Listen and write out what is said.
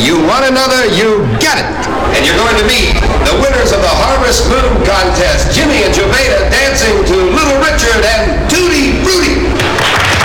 You want another, you get it. And you're going to meet